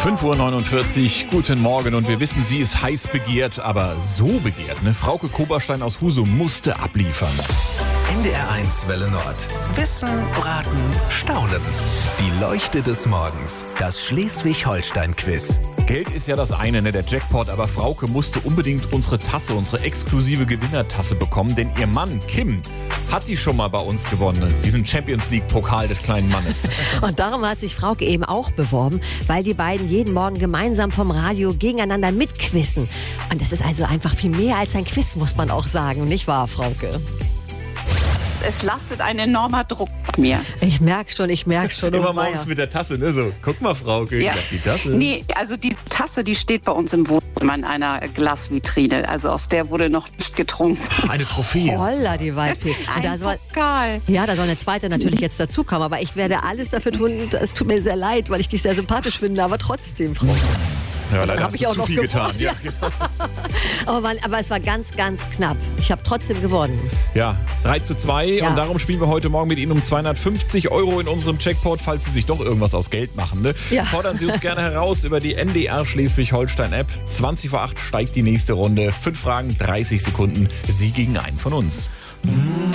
5:49 Uhr, guten Morgen und wir wissen, sie ist heiß begehrt, aber so begehrt, ne? Frauke Koberstein aus Husum musste abliefern. NDR1 Welle Nord. Wissen, Braten, Staunen. Die Leuchte des Morgens. Das Schleswig-Holstein-Quiz. Geld ist ja das eine, ne, der Jackpot, aber Frauke musste unbedingt unsere Tasse, unsere exklusive Gewinnertasse bekommen, denn ihr Mann Kim hat die schon mal bei uns gewonnen, diesen Champions-League-Pokal des kleinen Mannes. Und darum hat sich Frauke eben auch beworben, weil die beiden jeden Morgen gemeinsam vom Radio gegeneinander mitquizzen. Und das ist also einfach viel mehr als ein Quiz, muss man auch sagen, nicht wahr, Frauke? Es lastet ein enormer Druck auf mir. Ich merke schon. Immer oh weia. morgens mit der Tasse, ne? So, guck mal, Frauke, ich Ja. hab die Tasse. Nee, also die Tasse, die steht bei uns im Wohnzimmer in einer Glasvitrine. Also aus der wurde noch nicht getrunken. Eine Trophäe. Holla, die Waldfee. Und da soll, Pokal. ja, da soll eine zweite natürlich jetzt dazukommen. Aber ich werde alles dafür tun. Es tut mir sehr leid, weil ich dich sehr sympathisch finde. Aber trotzdem, Frauke. Ja, leider Hab hast ich du auch zu noch viel getan. gewonnen. Ja. Aber es war ganz, ganz knapp. Ich habe trotzdem gewonnen. Ja, 3:2 Ja. und darum spielen wir heute Morgen mit Ihnen um 250 € in unserem Jackpot, falls Sie sich doch irgendwas aus Geld machen. Ne? Ja. Fordern Sie uns gerne heraus über die NDR Schleswig-Holstein-App. 20:08 steigt die nächste Runde. 5 Fragen, 30 Sekunden. Sie gegen einen von uns.